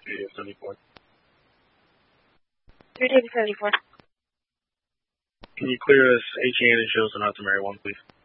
74. 374. Can you clear us HN and show us an out to Mary 1, please?